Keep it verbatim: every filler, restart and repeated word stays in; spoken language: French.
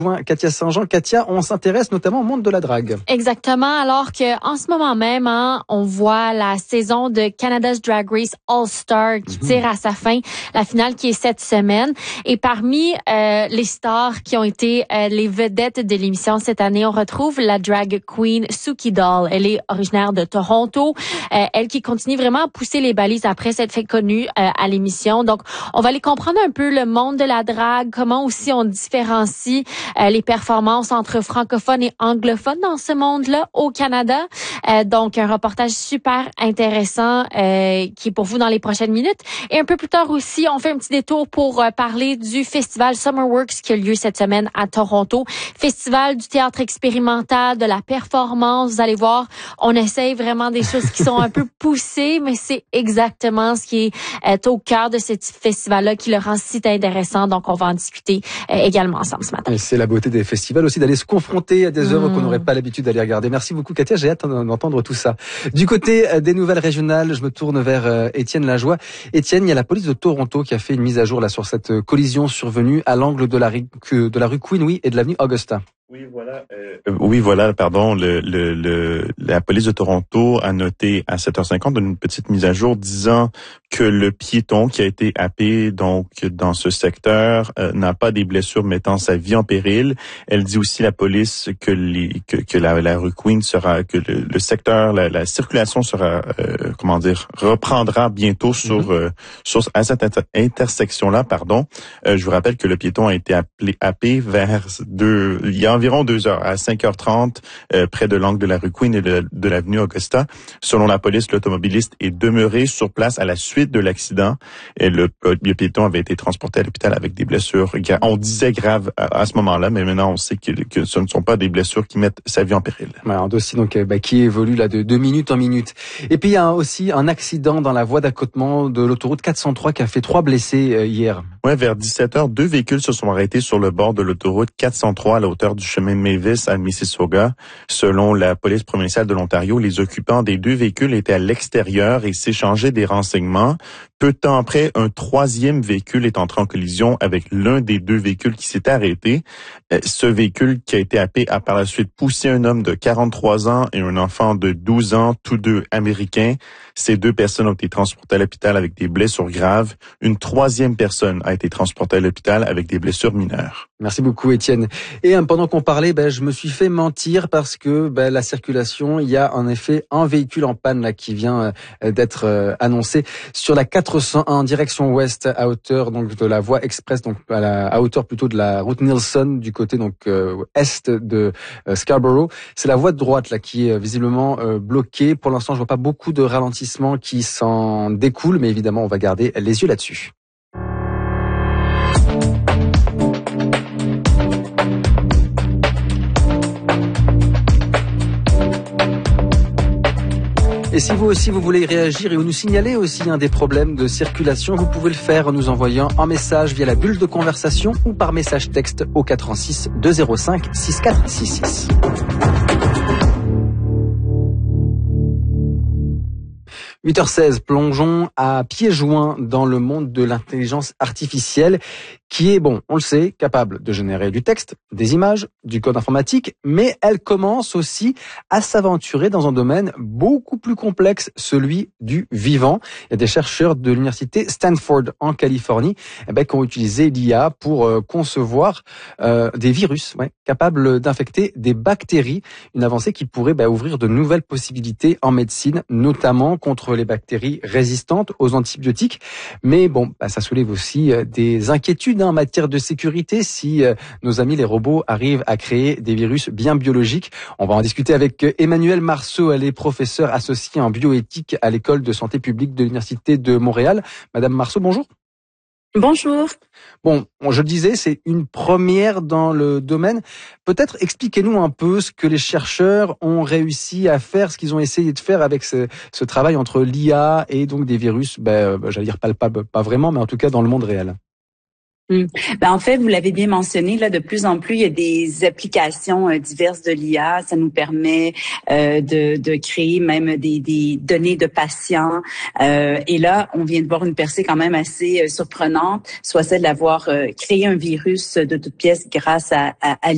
Katia Saint-Jean. Katia, on s'intéresse notamment au monde de la drague. Exactement, alors que en ce moment même, hein, on voit la saison de Canada's Drag Race All-Star qui mm-hmm. tire à sa fin, la finale qui est cette semaine. Et parmi euh, les stars qui ont été euh, les vedettes de l'émission cette année, on retrouve la drag queen Suki Doll. Elle est originaire de Toronto. Euh, elle qui continue vraiment à pousser les balises après s'être fait connue euh, à l'émission. Donc, on va aller comprendre un peu le monde de la drague, comment aussi on différencie Euh, les performances entre francophones et anglophones dans ce monde-là au Canada. Euh, donc, un reportage super intéressant euh, qui est pour vous dans les prochaines minutes. Et un peu plus tard aussi, on fait un petit détour pour euh, parler du festival Summerworks qui a lieu cette semaine à Toronto. Festival du théâtre expérimental, de la performance. Vous allez voir, on essaye vraiment des choses qui sont un peu poussées, mais c'est exactement ce qui est euh, au cœur de ce festival-là qui le rend si intéressant. Donc, on va en discuter euh, également ensemble ce matin. Et c'est la beauté des festivals aussi d'aller se confronter à des mmh. œuvres qu'on n'aurait pas l'habitude d'aller regarder. Merci beaucoup Katia, j'ai hâte d'entendre tout ça. Du côté des nouvelles régionales, je me tourne vers Étienne Lajoie. Étienne, il y a la police de Toronto qui a fait une mise à jour là sur cette collision survenue à l'angle de la rue, de la rue Queen, oui, et de l'avenue Augusta. Oui, voilà. Euh, oui, voilà. Pardon. Le, le, le, la police de Toronto a noté à sept heures cinquante une petite mise à jour disant que le piéton qui a été happé donc dans ce secteur euh, n'a pas des blessures mettant sa vie en péril. Elle dit aussi la police que les que, que la, la rue Queen sera que le, le secteur la, la circulation sera euh, comment dire reprendra bientôt sur mm-hmm. euh, sur à cette inter- intersection là. Pardon. Euh, je vous rappelle que le piéton a été appelé happé vers deux il y a environ deux heures, à cinq heures trente, euh, près de l'angle de la rue Queen et de, de l'avenue Augusta. Selon la police, l'automobiliste est demeuré sur place à la suite de l'accident et le, le piéton avait été transporté à l'hôpital avec des blessures, on disait graves à, à ce moment-là, mais maintenant on sait que, que ce ne sont pas des blessures qui mettent sa vie en péril. Ouais, un dossier donc bah, qui évolue là de, de minute en minute. Et puis il y a aussi un accident dans la voie d'accotement de l'autoroute quatre cent trois qui a fait trois blessés euh, hier. Ouais, vers dix-sept heures, deux véhicules se sont arrêtés sur le bord de l'autoroute quatre cent trois à la hauteur du chemin Mavis à Mississauga. Selon la police provinciale de l'Ontario, les occupants des deux véhicules étaient à l'extérieur et s'échangeaient des renseignements. Peu de temps après, un troisième véhicule est entré en collision avec l'un des deux véhicules qui s'était arrêté. Ce véhicule qui a été happé a par la suite poussé un homme de quarante-trois ans et un enfant de douze ans, tous deux américains. Ces deux personnes ont été transportées à l'hôpital avec des blessures graves. Une troisième personne a été transportée à l'hôpital avec des blessures mineures. Merci beaucoup Étienne. Et hein, pendant qu'on parlait, ben, je me suis fait mentir parce que ben, la circulation, il y a en effet un véhicule en panne là qui vient euh, d'être euh, annoncé sur la quatre cent un direction ouest à hauteur donc de la voie express, donc à, la, à hauteur plutôt de la route Nielsen du côté donc euh, est de euh, Scarborough. C'est la voie de droite là qui est visiblement euh, bloquée. Pour l'instant, je vois pas beaucoup de ralentissement qui s'en découle, mais évidemment, on va garder les yeux là-dessus. Et si vous aussi vous voulez réagir et nous signaler aussi un des problèmes de circulation, vous pouvez le faire en nous envoyant un message via la bulle de conversation ou par message texte au quatre un six deux zéro cinq six quatre six six. huit heures seize, plongeons à pieds joints dans le monde de l'intelligence artificielle qui est, bon, on le sait, capable de générer du texte, des images, du code informatique, mais elle commence aussi à s'aventurer dans un domaine beaucoup plus complexe, celui du vivant. Il y a des chercheurs de l'université Stanford en Californie eh ben, qui ont utilisé l'I A pour euh, concevoir euh, des virus ouais, capables d'infecter des bactéries, une avancée qui pourrait bah, ouvrir de nouvelles possibilités en médecine, notamment contre les bactéries résistantes aux antibiotiques. Mais bon, bah, ça soulève aussi euh, des inquiétudes en matière de sécurité si euh, nos amis les robots arrivent à créer des virus bien biologiques. On va en discuter avec Emmanuelle Marceau, elle est professeure associée en bioéthique à l'école de santé publique de l'Université de Montréal. Madame Marceau, bonjour. Bonjour. Bon, je le disais, c'est une première dans le domaine. Peut-être expliquez-nous un peu ce que les chercheurs ont réussi à faire, ce qu'ils ont essayé de faire avec ce, ce travail entre l'I A et donc des virus, ben, j'allais dire pas, pas, pas vraiment, mais en tout cas dans le monde réel. Hum. Ben, en fait, vous l'avez bien mentionné, là, de plus en plus, il y a des applications euh, diverses de l'I A. Ça nous permet euh, de, de créer même des, des données de patients. Euh, et là, on vient de voir une percée quand même assez euh, surprenante, soit celle d'avoir euh, créé un virus de toutes pièces grâce à, à, à